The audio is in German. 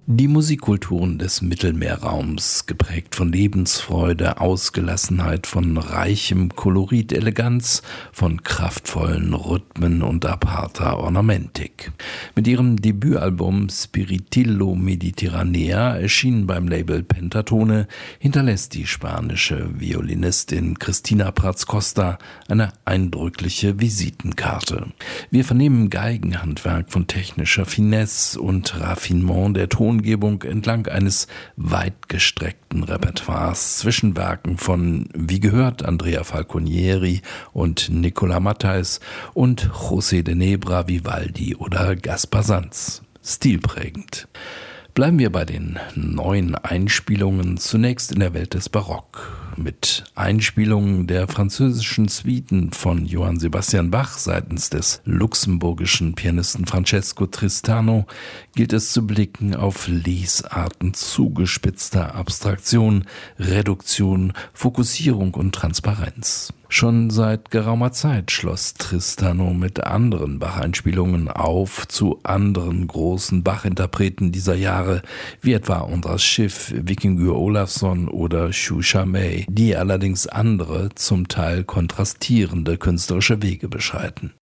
Die Musikkulturen des Mittelmeerraums, geprägt von Lebensfreude, Ausgelassenheit, von reichem Kolorit, Eleganz, von kraftvollen Rhythmen und aparter Ornamentik. Mit ihrem Debütalbum Spiritillo Mediterranea, erschienen beim Label Pentatone, hinterlässt die spanische Violinistin Cristina Prats Costa eine eindrückliche Visitenkarte. Wir vernehmen Geigenhandwerk von technischer Finesse und Raffinement der Tongebung entlang eines weitgestreckten Repertoires zwischen Werken von, wie gehört, Andrea Falconieri und Nicola Matthijs und José de Nebra, Vivaldi oder Gaspar Sanz. Stilprägend. Bleiben wir bei den neuen Einspielungen, zunächst in der Welt des Barock. Mit Einspielungen der französischen Suiten von Johann Sebastian Bach seitens des luxemburgischen Pianisten Francesco Tristano gilt es zu blicken auf Lesarten zugespitzter Abstraktion, Reduktion, Fokussierung und Transparenz. Schon seit geraumer Zeit schloss Tristano mit anderen Bach-Einspielungen auf zu anderen großen Bach-Interpreten dieser Jahre, wie etwa Andras Schiff, Vikingur Olafsson oder Shu Shamay, die allerdings andere, zum Teil kontrastierende künstlerische Wege beschreiten.